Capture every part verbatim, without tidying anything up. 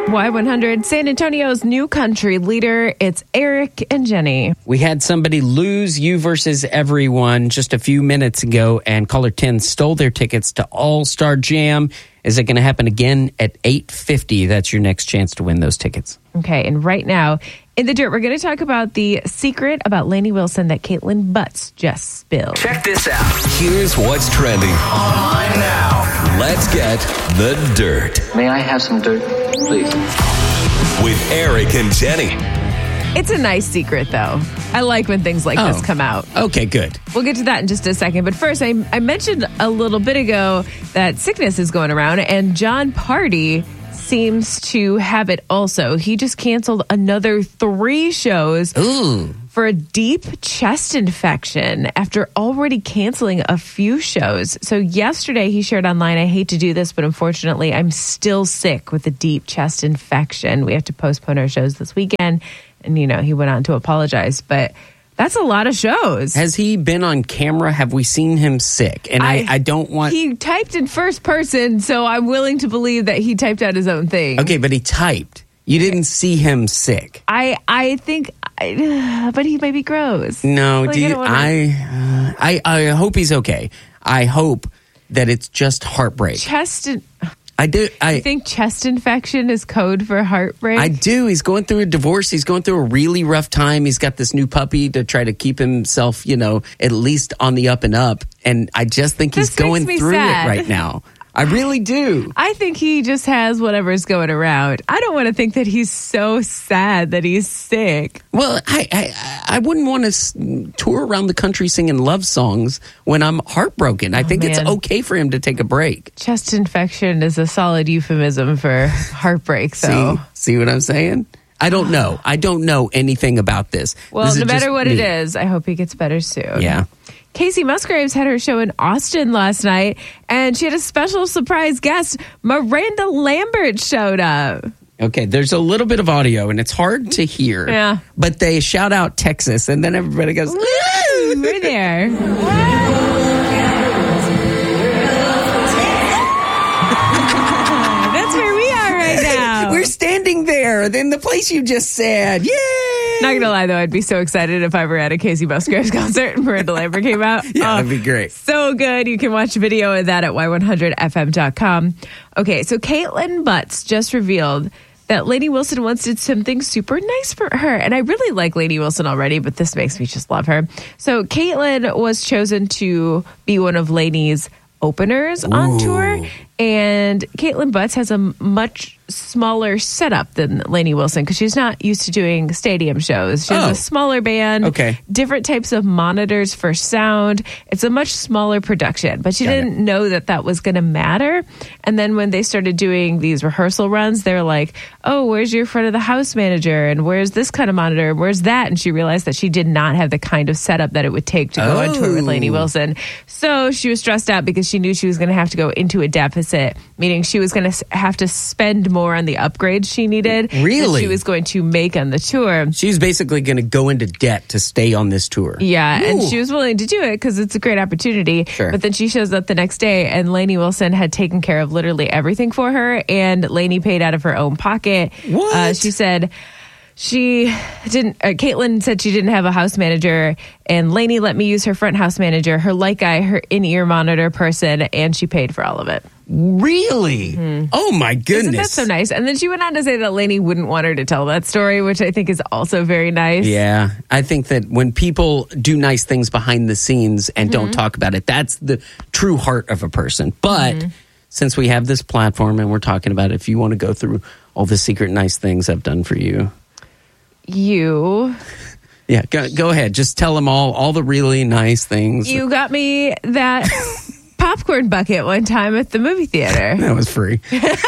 Y one hundred, San Antonio's new country leader. It's Eric and Jenny. We had somebody lose You Versus Everyone just a few minutes ago, and caller ten stole their tickets to All-Star Jam. Is it going to happen again at eight fifty? That's your next chance to win those tickets. Okay, and right now, in the dirt, we're going to talk about the secret about Lainey Wilson that Caitlin Butts just spilled. Check this out. Here's what's trending online now. Let's get the dirt. May I have some dirt, please? With Eric and Jenny. It's a nice secret, though. I like when things like Oh. this come out. Okay, good. We'll get to that in just a second. But first, I, I mentioned a little bit ago that sickness is going around, and John Party seems to have it also. He just canceled another three shows Ooh. for a deep chest infection after already canceling a few shows. So yesterday he shared online, I hate to do this, but unfortunately I'm still sick with a deep chest infection. We have to postpone our shows this weekend. And, you know, he went on to apologize, but that's a lot of shows. Has he been on camera? Have we seen him sick? And I, I, I don't want... He typed in first person, so I'm willing to believe that he typed out his own thing. Okay, but he typed. You didn't see him sick. I I think, I, but he might be gross. No, Like, do I you, don't wanna- I, uh, I, I hope he's okay. I hope that it's just heartbreak. Chest, in- I do. I I think chest infection is code for heartbreak. I do. He's going through a divorce. He's going through a really rough time. He's got this new puppy to try to keep himself, you know, at least on the up and up. And I just think he's This makes going me through sad. it right now. I really do. I think he just has whatever's going around. I don't want to think that he's so sad that he's sick. Well, I I, I wouldn't want to s- tour around the country singing love songs when I'm heartbroken. I think it's man. okay for him to take a break. Chest infection is a solid euphemism for heartbreak, though. See, see what I'm saying? I don't know. I don't know anything about this. Well, This is no matter just what me. it is, I hope he gets better soon. Yeah. Casey Musgraves had her show in Austin last night, and she had a special surprise guest. Miranda Lambert showed up. Okay, there's a little bit of audio, and it's hard to hear. Yeah. But they shout out Texas, and then everybody goes, Woo! We're there. That's where we are right now. we're standing there, then the place you just said. Yay! Not gonna lie though, I'd be so excited if I were at a Casey Musgraves concert and Miranda Lambert came out. Yeah, Oh, that'd be great. So good. You can watch a video of that at Y one hundred F M dot com. Okay, so Caitlin Butts just revealed that Lainey Wilson once did something super nice for her. And I really like Lainey Wilson already, but this makes me just love her. So Caitlin was chosen to be one of Lainey's openers on Ooh. tour. And Caitlin Butts has a much smaller setup than Lainey Wilson because she's not used to doing stadium shows. She has Oh. a smaller band, Okay. different types of monitors for sound. It's a much smaller production, but she Got it. didn't know that that was going to matter. And then when they started doing these rehearsal runs, they were like, oh, where's your front of the house manager? And where's this kind of monitor? Where's that? And she realized that she did not have the kind of setup that it would take to go on tour with Lainey Oh. Wilson. So she was stressed out because she knew she was going to have to go into a deficit, meaning she was going to have to spend more on the upgrades she needed than Really? she was going to make on the tour. She's basically going to go into debt to stay on this tour. Yeah, and Ooh. she was willing to do it because it's a great opportunity. Sure. But then she shows up the next day, and Lainey Wilson had taken care of literally everything for her, and Lainey paid out of her own pocket. What? Uh, she said she didn't. Uh, Caitlin said she didn't have a house manager, and Lainey let me use her front house manager, her light guy, her in-ear monitor person, and she paid for all of it. Really? Oh, my goodness. Isn't that so nice? And then she went on to say that Lainey wouldn't want her to tell that story, which I think is also very nice. Yeah, I think that when people do nice things behind the scenes and Mm-hmm. don't talk about it, that's the true heart of a person. But Mm-hmm. since we have this platform and we're talking about it, if you want to go through all the secret nice things I've done for you, You... yeah, go, go ahead. Just tell them all, all the really nice things. You got me that popcorn bucket one time at the movie theater. That was free.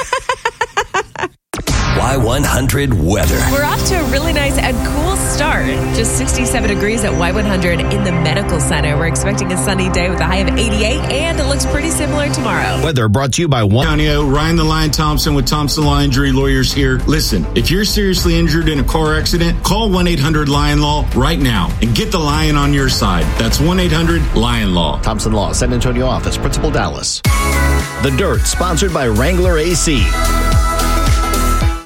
Y one hundred weather. We're off to a really nice and cool start. Just sixty-seven degrees at Y one hundred in the Medical Center. We're expecting a sunny day with a high of eighty-eight, and it looks pretty similar tomorrow. Weather brought to you by one. Antonio, Ryan the Lion Thompson with Thompson Law Injury Lawyers here. Listen, if you're seriously injured in a car accident, call one eight hundred Lion Law right now and get the lion on your side. That's one eight hundred Lion Law. Thompson Law, San Antonio office, Principal Dallas. The Dirt, sponsored by Wrangler A C.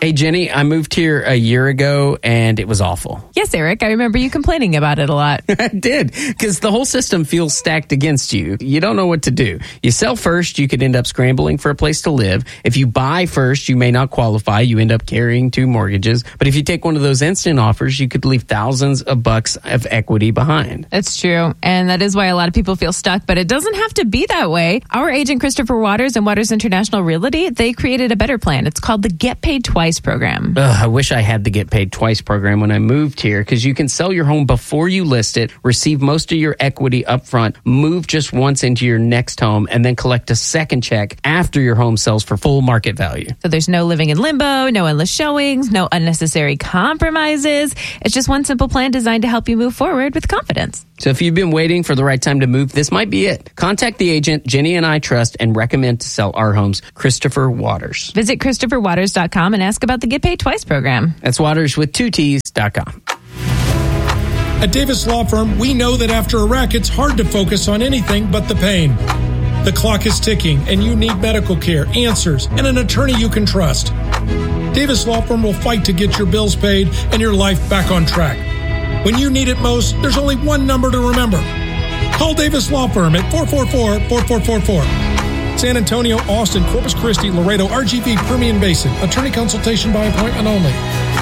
Hey, Jenny, I moved here a year ago and it was awful. Yes, Eric, I remember you complaining about it a lot. I did, because the whole system feels stacked against you. You don't know what to do. You sell first, you could end up scrambling for a place to live. If you buy first, you may not qualify. You end up carrying two mortgages. But if you take one of those instant offers, you could leave thousands of bucks of equity behind. That's true. And that is why a lot of people feel stuck, but it doesn't have to be that way. Our agent, Christopher Waters and Waters International Realty, they created a better plan. It's called the Get Paid Twice program. Ugh, I wish I had the Get Paid Twice program when I moved here, because you can sell your home before you list it, receive most of your equity up front, move just once into your next home, and then collect a second check after your home sells for full market value. So there's no living in limbo, no endless showings, no unnecessary compromises. It's just one simple plan designed to help you move forward with confidence. So if you've been waiting for the right time to move, this might be it. Contact the agent Jenny and I trust and recommend to sell our homes, Christopher Waters. Visit christopher waters dot com and ask about the Get Paid Twice program. That's Waters with two T's dot com. At Davis Law Firm, we know that after a wreck, it's hard to focus on anything but the pain. The clock is ticking, and you need medical care, answers, and an attorney you can trust. Davis Law Firm will fight to get your bills paid and your life back on track. When you need it most, there's only one number to remember. Call Davis Law Firm at four four four, four four four four. San Antonio, Austin, Corpus Christi, Laredo, R G V, Permian Basin. Attorney consultation by appointment only.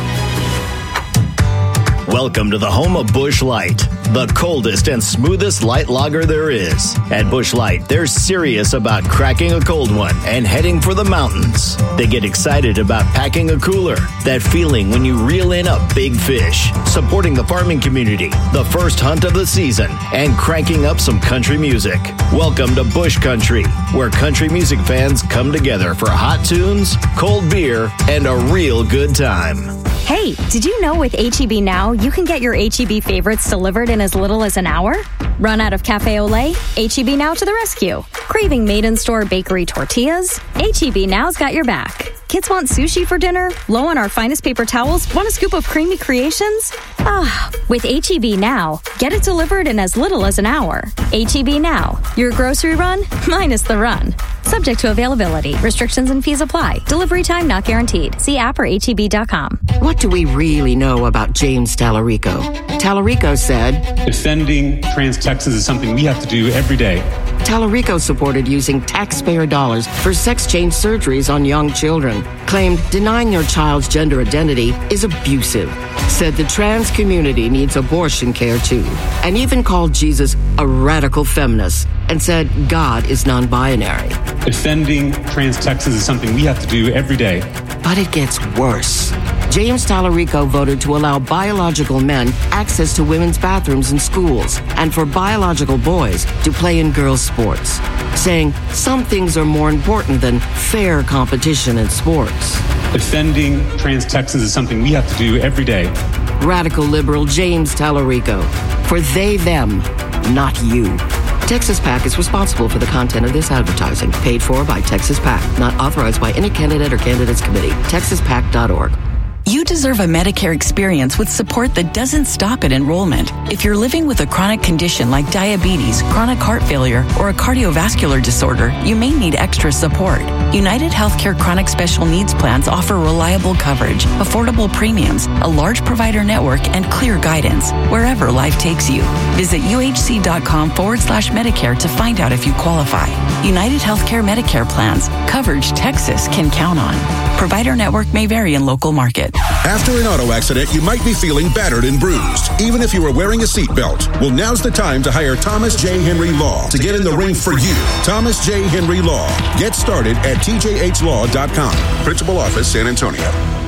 Welcome to the home of Busch Light, the coldest and smoothest light lager there is. At Busch Light, they're serious about cracking a cold one and heading for the mountains. They get excited about packing a cooler, that feeling when you reel in a big fish, supporting the farming community, the first hunt of the season, and cranking up some country music. Welcome to Busch Country, where country music fans come together for hot tunes, cold beer, and a real good time. Hey, did you know with H E B Now, you can get your H E B favorites delivered in as little as an hour? Run out of Cafe Olé? H E B Now to the rescue. Craving made-in-store bakery tortillas? H E B Now's got your back. Kids want sushi for dinner? Low on our finest paper towels? Want a scoop of creamy creations? Ah, with H E B Now, get it delivered in as little as an hour. H E B Now, your grocery run minus the run. Subject to availability. Restrictions and fees apply. Delivery time not guaranteed. See app or H E B dot com. What do we really know about James Tallarico? Tallarico said, defending trans Texans is something we have to do every day. Tallarico supported using taxpayer dollars for sex change surgeries on young children, claimed denying your child's gender identity is abusive, said the trans community needs abortion care too, and even called Jesus a radical feminist and said God is non-binary. Defending trans Texans is something we have to do every day. But it gets worse. James Tallarico voted to allow biological men access to women's bathrooms in schools and for biological boys to play in girls' sports, saying some things are more important than fair competition in sports. Defending trans Texans is something we have to do every day. Radical liberal James Tallarico. For they, them, not you. Texas PAC is responsible for the content of this advertising, paid for by Texas PAC, not authorized by any candidate or candidates committee. texas pac dot org. You deserve a Medicare experience with support that doesn't stop at enrollment. If you're living with a chronic condition like diabetes, chronic heart failure, or a cardiovascular disorder, you may need extra support. United Healthcare Chronic Special Needs Plans offer reliable coverage, affordable premiums, a large provider network, and clear guidance wherever life takes you. Visit uhc.com forward slash Medicare to find out if you qualify. United Healthcare Medicare plans, coverage Texas can count on. Provider network may vary in local market. After an auto accident, you might be feeling battered and bruised, even if you are wearing a seatbelt. Well, now's the time to hire Thomas J. Henry Law to get in the ring for you. Thomas J. Henry Law. Get started at T J H law dot com. Principal Office, San Antonio.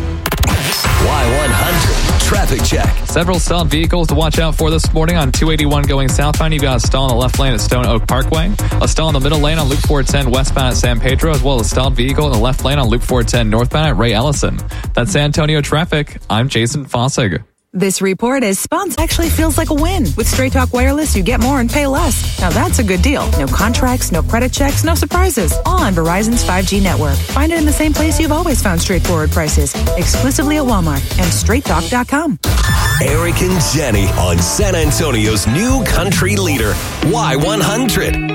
Y one hundred Traffic Check. Several stalled vehicles to watch out for this morning on two eighty-one going southbound. You've got a stall in the left lane at Stone Oak Parkway, a stall in the middle lane on Loop four ten westbound at San Pedro, as well as a stalled vehicle in the left lane on Loop four ten northbound at Ray Ellison. That's San Antonio traffic. I'm Jason Fossig. This report is sponsored. Actually feels like a win. With Straight Talk Wireless, you get more and pay less. Now that's a good deal. No contracts, no credit checks, no surprises. All on Verizon's five G network. Find it in the same place you've always found straightforward prices. Exclusively at Walmart and straight talk dot com. Eric and Jenny on San Antonio's new country leader, Y one hundred.